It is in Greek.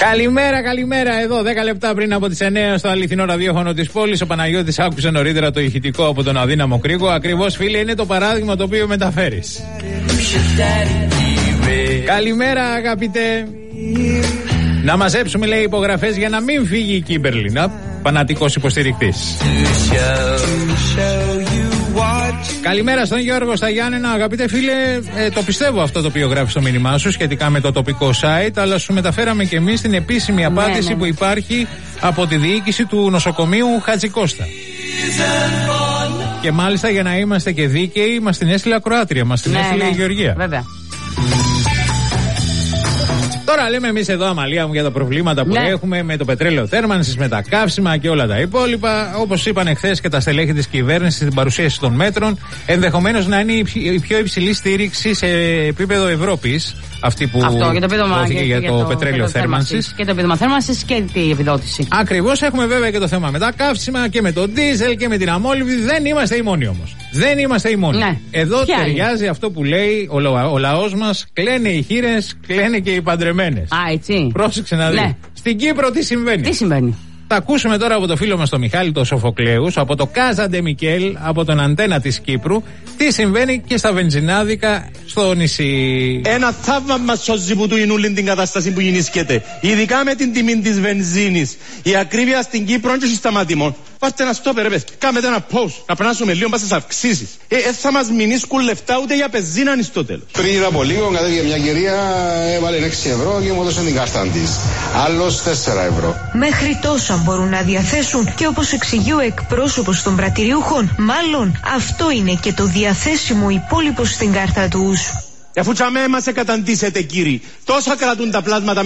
Καλημέρα. Εδώ 10 λεπτά πριν από τις 9 στο αληθινό ραδιόφωνο της πόλης. Ο Παναγιώτης άκουσε νωρίτερα το ηχητικό από τον αδύναμο Κρίκο. Ακριβώς, φίλε, είναι το παράδειγμα το οποίο μεταφέρεις. Καλημέρα, αγαπητέ. Να μαζέψουμε, λέει, υπογραφές για να μην φύγει η Κίμπερλι. Φανατικός υποστηρικτής. Καλημέρα στον Γιώργο στα Γιάννενα. Αγαπητέ φίλε, το πιστεύω αυτό το οποίο γράφει στο μήνυμά σου σχετικά με το τοπικό site, αλλά σου μεταφέραμε και εμείς την επίσημη απάντηση που υπάρχει από τη διοίκηση του νοσοκομείου Χατζικώστα. Και μάλιστα, για να είμαστε και δίκαιοι, μας την έστειλε ακροάτρια, μας την έστειλε η Γεωργία. Βέβαια. Τώρα λέμε εμείς εδώ, Αμαλία μου, για τα προβλήματα που έχουμε με το πετρέλαιο θέρμανσης, με τα καύσιμα και όλα τα υπόλοιπα. Όπως είπαν εχθές και τα στελέχη της κυβέρνησης στην παρουσίαση των μέτρων, ενδεχομένως να είναι η πιο υψηλή στήριξη σε επίπεδο Ευρώπης. Αυτή που δόθηκε για το πετρέλαιο θέρμανσης. Και το επίδομα θέρμανσης και την επιδότηση. Ακριβώς, έχουμε βέβαια και το θέμα με τα καύσιμα και με το ντίζελ και με την αμόλυβδη. Δεν είμαστε οι μόνοι όμως. Δεν είμαστε οι μόνοι. Ναι. Εδώ ταιριάζει αυτό που λέει ο λαός μας. Κλαίνε οι χήρες, κλαίνε και οι παντρεμένες. Έτσι. Πρόσεξε να δει. Ναι. Στην Κύπρο τι συμβαίνει. Θα ακούσουμε τώρα από το φίλο μας τον Μιχάλη τον Σοφοκλέους, από το Κάζαντε Μικέλ, από τον Αντένα της Κύπρου, τι συμβαίνει και στα βενζινάδικα στο νησί. Ένα θαύμα μας σώζει που του Ινούλιν την κατάσταση που γεννήσκεται. Ειδικά με την τιμή της βενζίνης. Η ακρίβεια στην Κύπρο δεν έχει σταματήμον. Πάρτε ένα στόπερ, ρε. Κάμετε ένα post. Να περάσουμε λίγο, πας στις αυξήσεις. Θα μας μηνίσκουν λεφτά ούτε για πεζίναν στο τέλος. Πριν από λίγο κατέβηκε μια κυρία, έβαλε 6 ευρώ και μου έδωσε την κάρτα της. Άλλος 4 ευρώ. Μέχρι τόσα μπορούν να διαθέσουν και όπως εξηγεί ο εκπρόσωπος των πρατηριούχων, μάλλον αυτό είναι και το διαθέσιμο υπόλοιπο στην κάρτα τους. Αφού τσαμέ μας εκαταντήσετε, κύριοι, τόσα κρατούν τα πλάσματα.